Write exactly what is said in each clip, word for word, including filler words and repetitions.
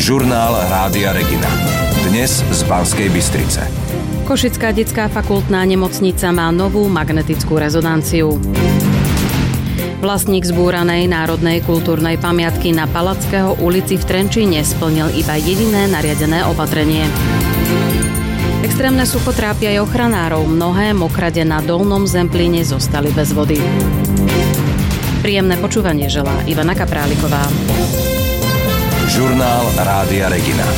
Žurnál Rádia Regina. Dnes z Banskej Bystrice. Košická detská fakultná nemocnica má novú magnetickú rezonanciu. Vlastník zbúranej národnej kultúrnej pamiatky na Palackého ulici v Trenčíne splnil iba jediné nariadené opatrenie. Extrémne sucho trápia aj ochranárov. Mnohé mokrade na Dolnom Zemplíne zostali bez vody. Príjemné počúvanie želá Ivana Kapráliková. Žurnál Rádia Regina.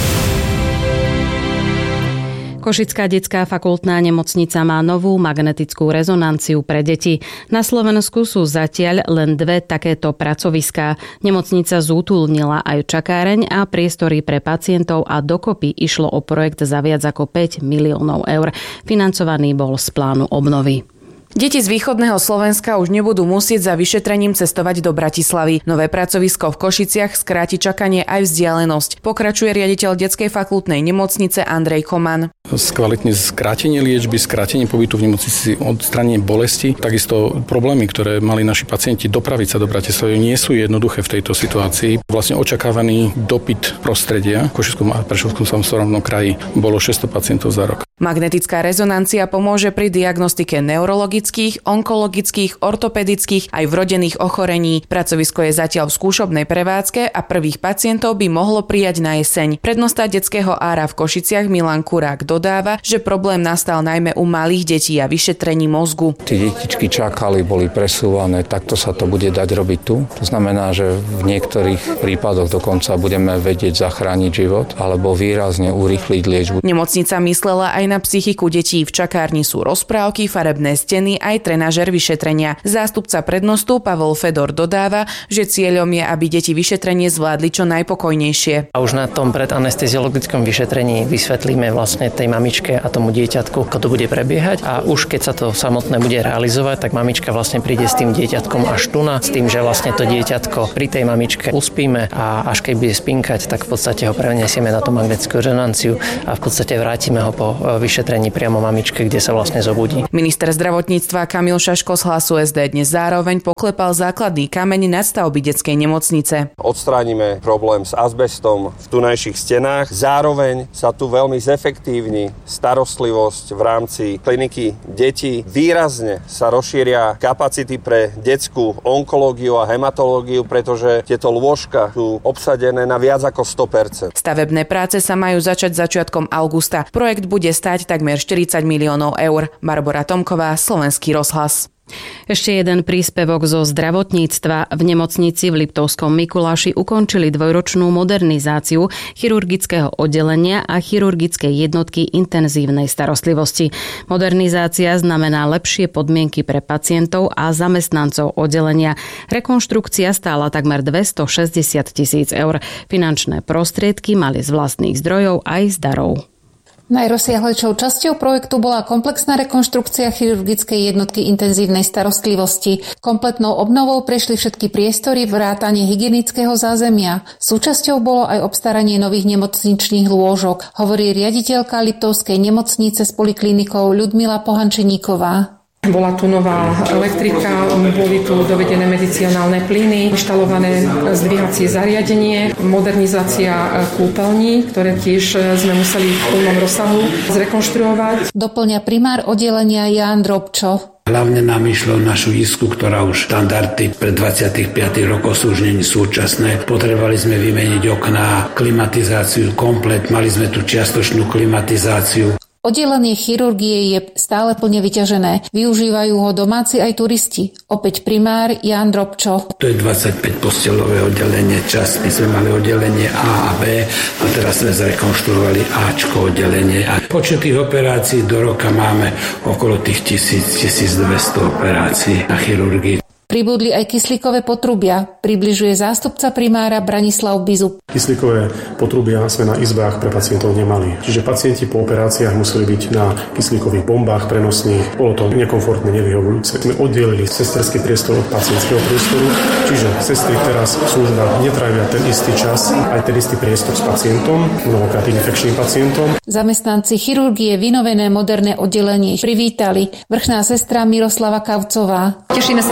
Košická detská fakultná nemocnica má novú magnetickú rezonanciu pre deti. Na Slovensku sú zatiaľ len dve takéto pracoviská. Nemocnica zútulnila aj čakáreň a priestory pre pacientov a dokopy išlo o projekt za viac ako päť miliónov eur. Financovaný bol z plánu obnovy. Deti z východného Slovenska už nebudú musieť za vyšetrením cestovať do Bratislavy. Nové pracovisko v Košiciach skráti čakanie aj vzdialenosť. Pokračuje riaditeľ detskej fakultnej nemocnice Andrej Koman. Skvalitní skrátenie liečby, skrátenie pobytu v nemocnici, odstránenie bolesti. Takisto problémy, ktoré mali naši pacienti dopraviť sa do Bratislavy, nie sú jednoduché v tejto situácii. Vlastne očakávaný dopyt prostredia v Košickom a Prešovskom samosprávnom kraji bolo šesťsto pacientov za rok. Magnetická rezonancia pomôže pri diagnostike neurologických, onkologických, ortopedických aj vrodených ochorení. Pracovisko je zatiaľ v skúšobnej prevádzke a prvých pacientov by mohlo prijať na jeseň. Prednosta detského ára v Košiciach Milan Kurák dodáva, že problém nastal najmä u malých detí a vyšetrení mozgu. Tí detičky čakali, boli presúvané, takto sa to bude dať robiť tu. To znamená, že v niektorých prípadoch dokonca budeme vedieť zachrániť život alebo výrazne urýchliť liečbu. Nemocnica myslela aj na psychiku detí. V čakárni sú rozprávky, farebné steny aj trenažér vyšetrenia. Zástupca prednostu Pavol Fedor dodáva, že cieľom je, aby deti vyšetrenie zvládli čo najpokojnejšie. A už na tom predanesteziologickom vyšetrení vysvetlíme vlastne tej mamičke a tomu dieťatku, ako to bude prebiehať, a už keď sa to samotné bude realizovať, tak mamička vlastne príde s tým dieťatkom až tu na, s tým, že vlastne to dieťatko pri tej mamičke uspíme a až keď bude spinkať, tak v podstate ho preniesieme na tú magnetickú rezonanciu a v podstate vrátime ho po vyšetrení priamo mamičke, kde sa vlastne zobudí. Minister zdravotníctva Kamil Šaško z Hlasu es dé dnes zároveň poklepal základný kameň nadstavby detskej nemocnice. Odstránime problém s azbestom v tunajších stenách. Zároveň sa tu veľmi zefektívni starostlivosť v rámci kliniky detí. Výrazne sa rozšíria kapacity pre detskú onkológiu a hematológiu, pretože tieto lôžka sú obsadené na viac ako sto percent. Stavebné práce sa majú začať začiatkom augusta. Projekt bude stáť takmer štyridsať miliónov eur. Barbora Tomková, Slovenský rozhlas. Ešte jeden príspevok zo zdravotníctva. V nemocnici v Liptovskom Mikuláši ukončili dvojročnú modernizáciu chirurgického oddelenia a chirurgickej jednotky intenzívnej starostlivosti. Modernizácia znamená lepšie podmienky pre pacientov a zamestnancov oddelenia. Rekonštrukcia stála takmer dvestošesťdesiat tisíc eur. Finančné prostriedky mali z vlastných zdrojov aj z darov. Najrozsiahlejšou časťou projektu bola komplexná rekonštrukcia chirurgickej jednotky intenzívnej starostlivosti. Kompletnou obnovou prešli všetky priestory vrátane hygienického zázemia. Súčasťou bolo aj obstaranie nových nemocničných lôžok, hovorí riaditeľka Liptovskej nemocnice s poliklinikou Ľudmila Pohančeníková. Bola tu nová elektrika, boli tu dovedené medicinálne plyny, inštalované zdvíhacie zariadenie, modernizácia kúpeľní, ktoré tiež sme museli v plnom rozsahu zrekonštruovať. Doplňa primár oddelenia Ján Drobčo. Hlavne nám išlo našu isku, ktorá už štandardy pred dvadsaťpäť rokov sú už není súčasné. Potrebovali sme vymeniť okná, klimatizáciu komplet, mali sme tu čiastočnú klimatizáciu. Oddelenie chirurgie je stále plne vyťažené. Využívajú ho domáci aj turisti. Opäť primár Ján Drobčo. To je dvadsaťpäť posteľové oddelenie. Čas my sme mali oddelenie A a B a teraz sme zrekonštruovali Ačko oddelenie. A počet tých operácií do roka máme okolo tých tisíc, tisícdvesto operácií na chirurgii. Pribudli aj kyslíkové potrubia, približuje zástupca primára Branislav Bizub. Kyslíkové potrubia sme na izbách pre pacientov nemali. Čiže pacienti po operáciách museli byť na kyslíkových bombách prenosných. Bolo to nekomfortné, nevyhovujúce. My oddelili sesterský priestor od pacientského priestoru, čiže sestry teraz v službách netrávia ten istý čas, aj ten istý priestor s pacientom, mnohokrát infekčným pacientom. Zamestnanci chirurgie vynovené moderné oddelenie privítali vrchná sestra Miroslava Kavcová. Tešíme sa na tieto nové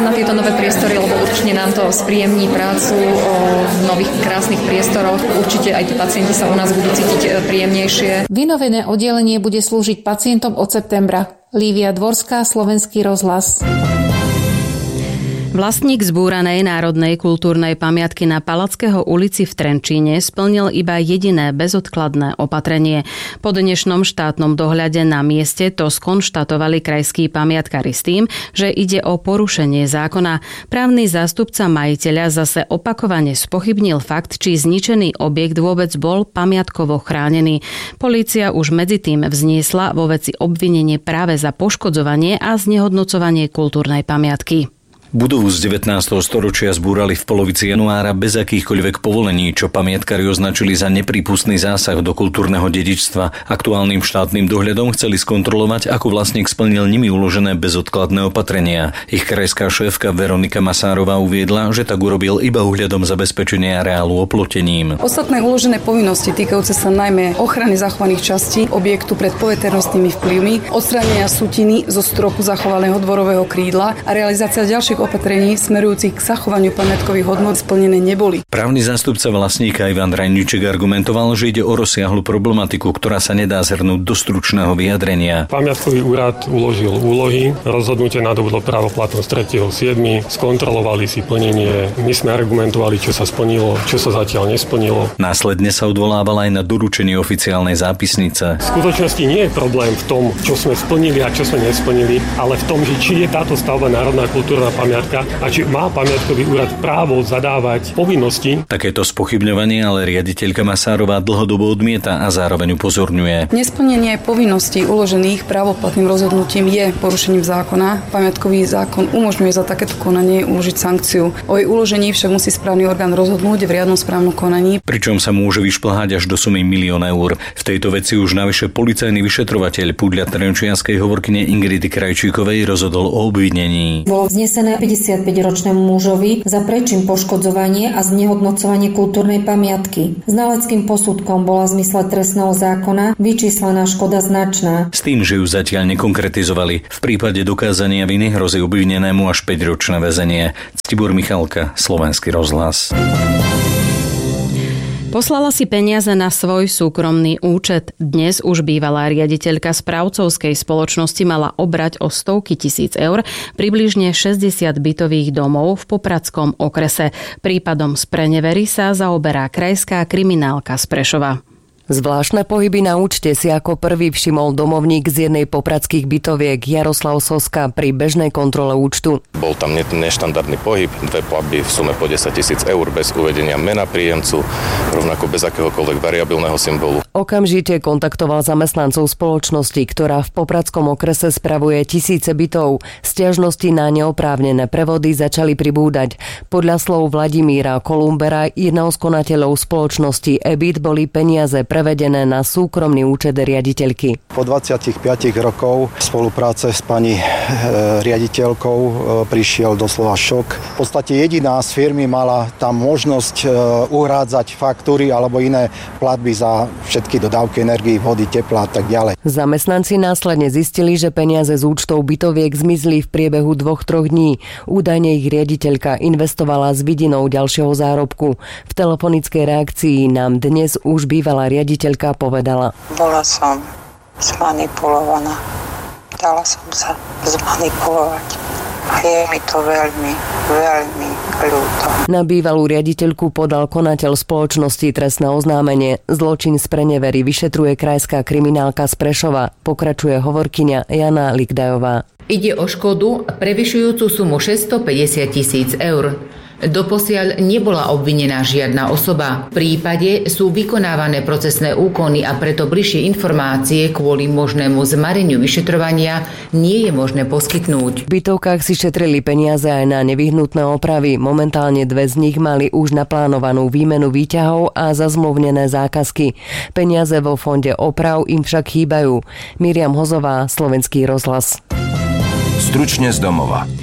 nové priestory, lebo určite nám to spríjemní prácu v nových krásnych priestoroch. Určite aj tí pacienti sa u nás budú cítiť príjemnejšie. Vynovené oddelenie bude slúžiť pacientom od septembra. Lívia Dvorská, Slovenský rozhlas. Vlastník zbúranej národnej kultúrnej pamiatky na Palackého ulici v Trenčíne splnil iba jediné bezodkladné opatrenie. Po dnešnom štátnom dohľade na mieste to skonštatovali krajskí pamiatkári s tým, že ide o porušenie zákona. Právny zástupca majiteľa zase opakovane spochybnil fakt, či zničený objekt vôbec bol pamiatkovo chránený. Polícia už medzi tým vzniesla vo veci obvinenie práve za poškodzovanie a znehodnocovanie kultúrnej pamiatky. Budovu z devätnásteho storočia zbúrali v polovici januára bez akýchkoľvek povolení, čo pamiatkári označili za neprípustný zásah do kultúrneho dedičstva. Aktuálnym štátnym dohľadom chceli skontrolovať, ako vlastník splnil nimi uložené bezodkladné opatrenia. Ich krajská šéfka Veronika Masárová uviedla, že tak urobil iba ohľadom zabezpečenia areálu oplotením. Ostatné uložené povinnosti týkajúce sa najmä ochrany zachovaných častí objektu pred poveternostnými vplyvmi, odstránenia sutiny zo stropu zachovaného dvorového krídla a realizácia ďalších opatrení smerujúcich k zachovaniu pamiatkových hodnôt splnené neboli. Právny zástupca vlastníka Ivan Rajniček argumentoval, že ide o rozsiahlu problematiku, ktorá sa nedá zhrnúť do stručného vyjadrenia. Pamiatkový úrad uložil úlohy, rozhodnutie nadobudlo právoplatnosť tretieho siedmeho skontrolovali si plnenie, my sme argumentovali, čo sa splnilo, čo sa zatiaľ nesplnilo. Následne sa odvolával aj na doručenie oficiálnej zápisnice. V skutočnosti nie je problém v tom, čo sme splnili a čo sme nesplnili, ale v tom, že či je táto stavba národná kultúrna pamiatka a či má pamiatkový úrad právo zadávať povinnosti. Takéto spochybňovanie ale riaditeľka Masárová dlhodobo odmieta a zároveň upozorňuje. Nesplnenie povinností uložených právoplatným rozhodnutím je porušením zákona. Pamiatkový zákon umožňuje za takéto konanie uložiť sankciu. O jej uložení však musí správny orgán rozhodnúť v riadnom správnom konaní. Pričom sa môže vyšplhať až do sumy milión eur. V tejto veci už navyše policajný vyšetrovateľ podľa trenčianskej hovorkyne Ingridy Krajčíkovej rozhodol o obvinení. Bolo vznesené päťdesiatpäťročnému mužovi za prečin poškodzovanie a znehodnocovanie kultúrnej pamiatky. Znaleckým posudkom bola v zmysle trestného zákona vyčíslená škoda značná. S tým, že ju zatiaľ nekonkretizovali. V prípade dokázania viny hrozí obvinenému až päťročné väzenie. Ctibor Michalka, Slovenský rozhlas. Poslala si peniaze na svoj súkromný účet. Dnes už bývalá riaditeľka správcovskej spoločnosti mala obrať o stovky tisíc eur, približne šesťdesiat bytových domov v Popradskom okrese. Prípadom sprenevery sa zaoberá krajská kriminálka z Prešova. Zvláštne pohyby na účte si ako prvý všimol domovník z jednej popradských bytoviek Jaroslav Soska pri bežnej kontrole účtu. Bol tam neštandardný pohyb, dve platby v sume po desať tisíc eur bez uvedenia mena príjemcu, rovnako bez akéhokoľvek variabilného symbolu. Okamžite kontaktoval zamestnancov spoločnosti, ktorá v Popradskom okrese spravuje tisíce bytov. Sťažnosti na neoprávnené prevody začali pribúdať. Podľa slov Vladimíra Kolumbera, jedného z konateľov spoločnosti EBIT, boli peniaze prevedené na súkromný účet riaditeľky. Po dvadsiatich piatich rokov spolupráce s pani e, riaditeľkou e, prišiel doslova šok. V podstate jediná z firmy mala tam možnosť e, uhrádzať faktúry alebo iné platby za všetky dodávky energií, vody, tepla a tak ďalej. Zamestnanci následne zistili, že peniaze z účtov bytoviek zmizli v priebehu dvoch, troch dní. Údajne ich riaditeľka investovala s vidinou ďalšieho zárobku. V telefonickej reakcii nám dnes už bývalá riaditeľka Riaditeľka povedala. Bola som zmanipulovaná. Dala som sa zmanipulovať. A je mi to veľmi, veľmi ľúto. Na bývalú riaditeľku podal konateľ spoločnosti trestné oznámenie. Zločin z prenevery vyšetruje krajská kriminálka z Prešova. Pokračuje hovorkyňa Jana Likdajová. Ide o škodu prevyšujúcu sumu šesťstopäťdesiat tisíc eur. Doposiaľ nebola obvinená žiadna osoba. V prípade sú vykonávané procesné úkony a preto bližšie informácie kvôli možnému zmareniu vyšetrovania nie je možné poskytnúť. V bytovkách si šetrili peniaze aj na nevyhnutné opravy. Momentálne dve z nich mali už naplánovanú výmenu výťahov a zazmluvnené zákazky. Peniaze vo fonde oprav im však chýbajú. Miriam Hozová, Slovenský rozhlas. Stručne z domova.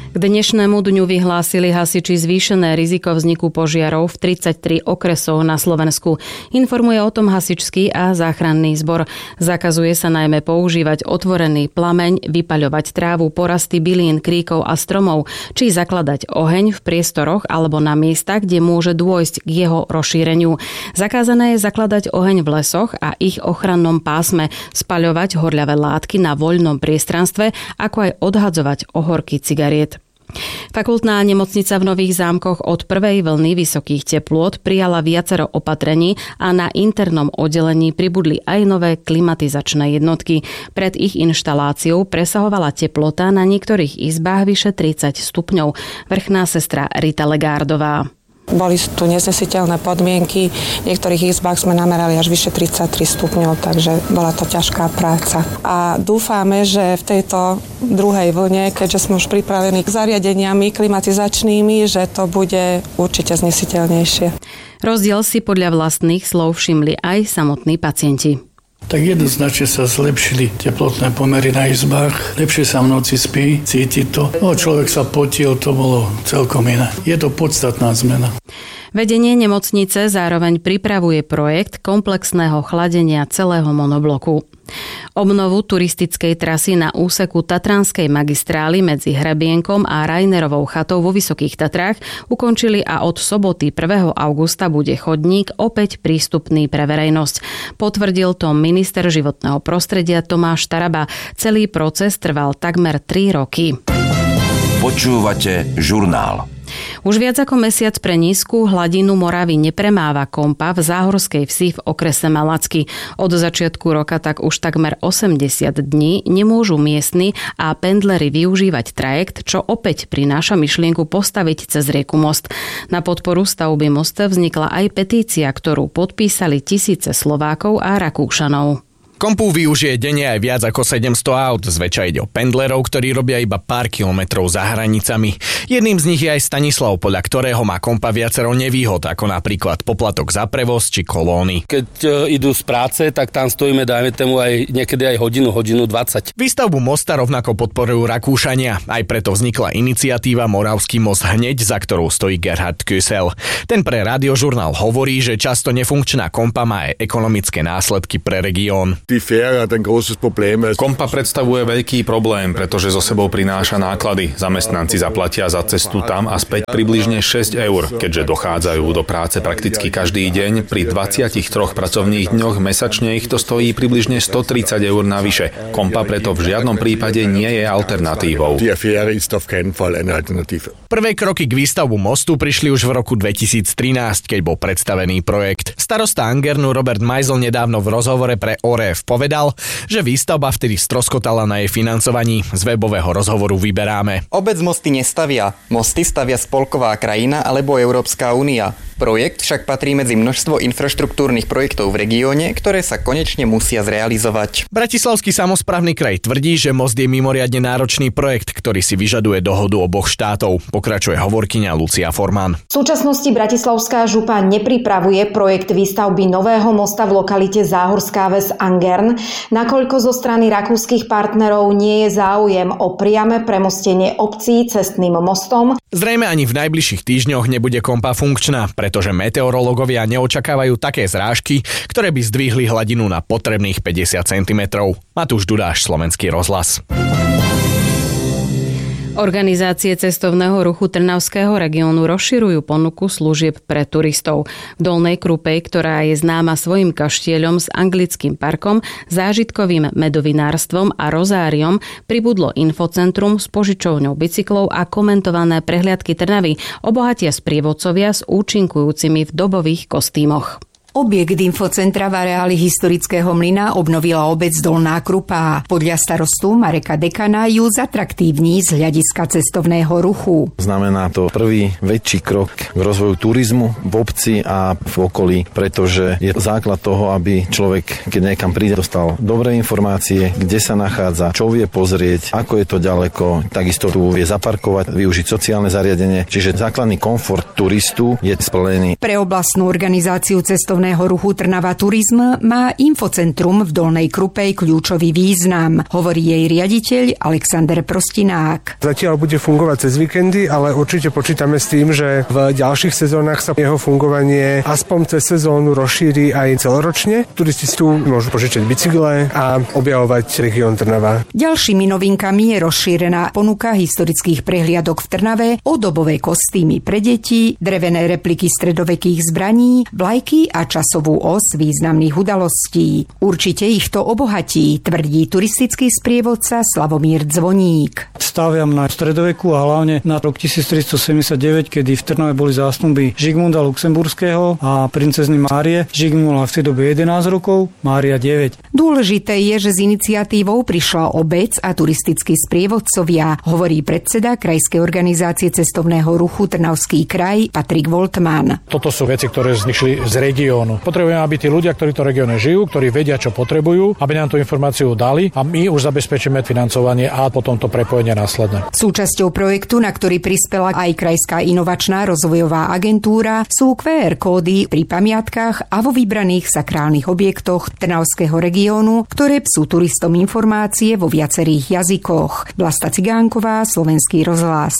K dnešnému dňu vyhlásili hasiči zvýšené riziko vzniku požiarov v tridsaťtri okresoch na Slovensku. Informuje o tom hasičský a záchranný zbor. Zakazuje sa najmä používať otvorený plameň, vypaľovať trávu, porasty bylín, kríkov a stromov, či zakladať oheň v priestoroch alebo na miestach, kde môže dôjsť k jeho rozšíreniu. Zakázané je zakladať oheň v lesoch a ich ochrannom pásme, spaľovať horľavé látky na voľnom priestranstve, ako aj odhadzovať ohorky cigariet. Fakultná nemocnica v Nových Zámkoch od prvej vlny vysokých teplôt prijala viacero opatrení a na internom oddelení pribudli aj nové klimatizačné jednotky. Pred ich inštaláciou presahovala teplota na niektorých izbách vyše tridsať stupňov. Vrchná sestra Rita Legárdová. Boli tu neznesiteľné podmienky. V niektorých izbách sme namerali až vyše tridsaťtri stupňov, takže bola to ťažká práca. A dúfame, že v tejto druhej vlne, keďže sme už pripravení k zariadeniami klimatizačnými, že to bude určite znesiteľnejšie. Rozdiel si podľa vlastných slov všimli aj samotní pacienti. Tak jednoznačne sa zlepšili teplotné pomery na izbách, lepšie sa v noci spí, cíti to. No, človek sa potil, to bolo celkom iné. Je to podstatná zmena. Vedenie nemocnice zároveň pripravuje projekt komplexného chladenia celého monobloku. Obnovu turistickej trasy na úseku Tatranskej magistrály medzi Hrebienkom a Rainerovou chatou vo Vysokých Tatrách ukončili a od soboty prvého augusta bude chodník opäť prístupný pre verejnosť. Potvrdil to minister životného prostredia Tomáš Taraba. Celý proces trval takmer tri roky. Počúvate žurnál. Už viac ako mesiac pre nízku hladinu Moravy nepremáva kompa v záhorskej vsi v okrese Malacky. Od začiatku roka tak už takmer osemdesiat dní nemôžu miestni a pendleri využívať trajekt, čo opäť prináša myšlienku postaviť cez rieku most. Na podporu stavby mosta vznikla aj petícia, ktorú podpísali tisíce Slovákov a Rakúšanov. Kompu využije denne aj viac ako sedemsto aut. Zväčša ide o pendlerov, ktorí robia iba pár kilometrov za hranicami. Jedným z nich je aj Stanislav, podľa ktorého má kompa viacero nevýhod, ako napríklad poplatok za prevoz či kolóny. Keď e, idú z práce, tak tam stojíme, dajme tomu aj niekedy aj hodinu, hodinu dvadsať. Výstavbu mosta rovnako podporujú Rakúšania. Aj preto vznikla iniciatíva Moravský most hneď, za ktorou stojí Gerhard Kösel. Ten pre Radiožurnál hovorí, že často nefunkčná kompa má aj ekonomické následky pre región. Kompa predstavuje veľký problém, pretože so sebou prináša náklady. Zamestnanci zaplatia za cestu tam a späť približne šesť eur, keďže dochádzajú do práce prakticky každý deň. Pri dvadsiatich troch pracovných dňoch mesačne ich to stojí približne stotridsať eur navyše. Kompa preto v žiadnom prípade nie je alternatívou. Prvé kroky k výstavbu mostu prišli už v roku dvetisíctrinásť, keď bol predstavený projekt. Starosta Angernu Robert Majzl nedávno v rozhovore pre ó er ef povedal, že výstavba vtedy stroskotala na jej financovaní. Z webového rozhovoru vyberáme. Obec mosty nestavia. Mosty stavia spolková krajina alebo Európska únia. Projekt však patrí medzi množstvo infraštruktúrnych projektov v regióne, ktoré sa konečne musia zrealizovať. Bratislavský samosprávny kraj tvrdí, že most je mimoriadne náročný projekt, ktorý si vyžaduje dohodu oboch štátov. Pokračuje hovorkyňa Lucia Forman. V súčasnosti Bratislavská župa nepripravuje projekt výstavby nového mosta v lokalite Záhorská ves Angern, nakoľko zo strany rakúskych partnerov nie je záujem o priame premostenie obcí cestným mostom. Zrejme ani v najbližších týždňoch nebude kompa funkčná, pretože meteorológovia neočakávajú také zrážky, ktoré by zdvihli hladinu na potrebných päťdesiat centimetrov. Matúš Dudáš, Slovenský rozhlas. Organizácie cestovného ruchu Trnavského regiónu rozširujú ponuku služieb pre turistov. V Dolnej Krupej, ktorá je známa svojim kaštieľom s anglickým parkom, zážitkovým medovinárstvom a rozáriom, pribudlo infocentrum s požičovňou bicyklov a komentované prehliadky Trnavy. Obohatia sprievodcovia s účinkujúcimi v dobových kostýmoch. Objekt infocentra v areáli historického mlyna obnovila obec Dolná Krupa. Podľa starostu Mareka Dekana ju zatraktívni z hľadiska cestovného ruchu. Znamená to prvý väčší krok k rozvoju turizmu v obci a v okolí, pretože je základ toho, aby človek, keď niekam príde, dostal dobré informácie, kde sa nachádza, čo vie pozrieť, ako je to ďaleko, takisto tu vie zaparkovať, využiť sociálne zariadenie, čiže základný komfort turistu je splnený. Pre oblastnú organizáciu cestovného cestovného ruchu Trnava Turizm má infocentrum v Dolnej Krupej kľúčový význam, hovorí jej riaditeľ Alexander Prostinák. Zatiaľ bude fungovať cez víkendy, ale určite počítame s tým, že v ďalších sezónach sa jeho fungovanie aspoň cez sezónu rozšíri aj celoročne. Turisti si tu môžu požičať bicykle a objavovať región Trnava. Ďalšími novinkami je rozšírená ponuka historických prehliadok v Trnave, odobové kostýmy pre deti, drevené repliky stredovekých zbraní, vlajky a časovú os významných udalostí. Určite ich to obohatí, tvrdí turistický sprievodca Slavomír Zvoník. Staviam na stredoveku a hlavne na rok tisíctristosedemdesiatdeväť, kedy v Trnave boli zásnuby Žigmunda Luxemburského a princezny Márie. Žigmund mal v tej dobe jedenásť rokov, Mária deväť. Dôležité je, že s iniciatívou prišla obec a turistickí sprievodcovia, hovorí predseda Krajskej organizácie cestovného ruchu Trnavský kraj Patrik Voltman. Toto sú veci, ktoré vznikli z regiónu. Potrebujeme, aby tí ľudia, ktorí to regióne žijú, ktorí vedia, čo potrebujú, aby nám tú informáciu dali a my už zabezpečíme financovanie a potom to prepojenie následné. Súčasťou projektu, na ktorý prispela aj Krajská inovačná rozvojová agentúra, sú kvé er kódy pri pamiatkách a vo vybraných sakrálnych objektoch Trnavského regiónu, ktoré psú turistom informácie vo viacerých jazykoch. Vlasta Cigánková, Slovenský rozhlas.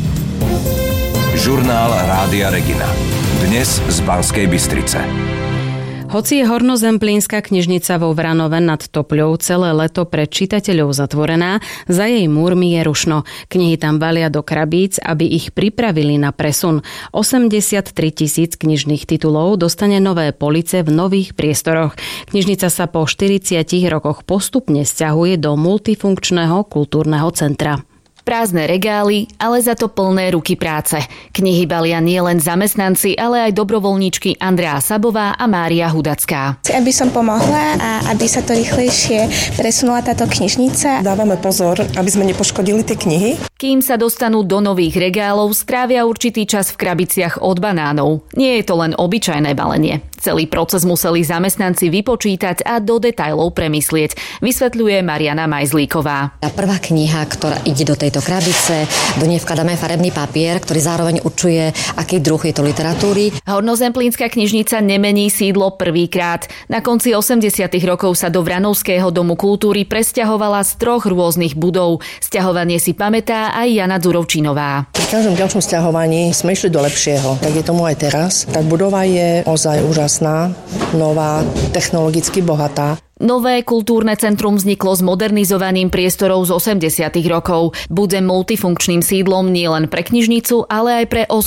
Žurnál Rádia Regina. Dnes z Banskej Bystrice. Hoci je Hornozemplínska knižnica vo Vranove nad Topľou celé leto pre čitateľov zatvorená, za jej múrmi je rušno. Knihy tam valia do krabíc, aby ich pripravili na presun. osemdesiattri tisíc knižných titulov dostane nové police v nových priestoroch. Knižnica sa po štyridsiatich rokoch postupne sťahuje do multifunkčného kultúrneho centra. Prázdne regály, ale za to plné ruky práce. Knihy balia nielen zamestnanci, ale aj dobrovoľníčky Andrea Sabová a Mária Hudacká. Aby som pomohla a aby sa to rýchlejšie presunula táto knižnica. Dávame pozor, aby sme nepoškodili tie knihy. Kým sa dostanú do nových regálov, strávia určitý čas v krabiciach od banánov. Nie je to len obyčajné balenie. Celý proces museli zamestnanci vypočítať a do detailov premyslieť, vysvetľuje Mariana Majzlíková. Tá prvá kniha, ktorá ide do tejto krabice, do nej vkladáme farebný papier, ktorý zároveň určuje, aký druh je to literatúry. Hornozemplínska knižnica nemení sídlo prvýkrát. Na konci osemdesiatych rokov sa do Vranovského domu kultúry presťahovala z troch rôznych budov. Sťahovanie si pamätá aj Jana Durovčinová. Pri každom ďalšom sťahovaní sme išli do lepšieho, tak je tomu aj teraz. Tak budova je ozaj úžasná, nová, technologicky bohatá. Nové kultúrne centrum vzniklo s modernizovaním priestorov z osemdesiatych rokov. Bude multifunkčným sídlom nielen pre knižnicu, ale aj pre